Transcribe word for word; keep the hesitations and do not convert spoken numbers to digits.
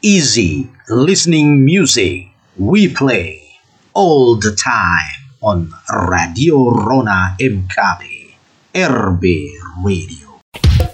Easy listening music we play all the time on Radio Rona M K B R B Radio.